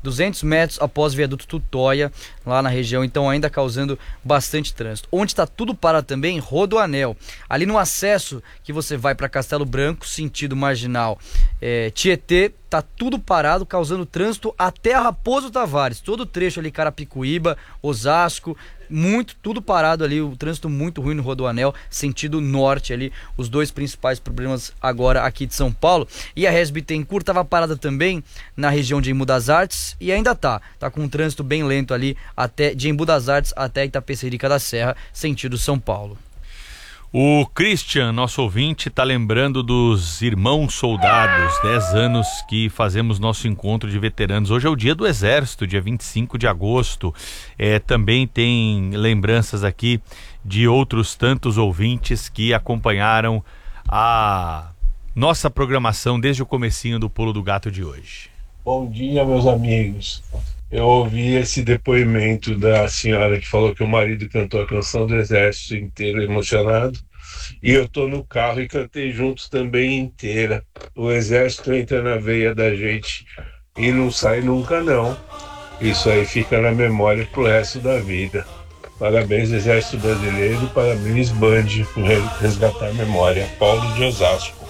200 metros após o viaduto Tutóia, lá na região, então ainda causando bastante trânsito. Onde está tudo parado também, Rodoanel. Ali no acesso que você vai para Castelo Branco, sentido marginal Tietê, tá tudo parado, causando trânsito até a Raposo Tavares. Todo o trecho ali, Carapicuíba, Osasco, tudo parado ali, o trânsito muito ruim no Rodoanel, sentido norte ali, os dois principais problemas agora aqui de São Paulo. E a RES Bittencourt estava parada também na região de Embu das Artes e ainda tá com um trânsito bem lento ali, até de Embu das Artes até Itapecerica da Serra, sentido São Paulo. O Christian, nosso ouvinte, está lembrando dos Irmãos Soldados, 10 anos que fazemos nosso encontro de veteranos. Hoje é o dia do Exército, dia 25 de agosto. Também tem lembranças aqui de outros tantos ouvintes que acompanharam a nossa programação desde o comecinho do Pulo do Gato de hoje. Bom dia, meus amigos. Eu ouvi esse depoimento da senhora que falou que o marido cantou a canção do Exército inteiro emocionado, e eu tô no carro e cantei junto também inteira. O Exército entra na veia da gente e não sai nunca não. Isso aí fica na memória pro resto da vida. Parabéns, Exército Brasileiro, parabéns, Band, por resgatar a memória. Paulo de Osasco.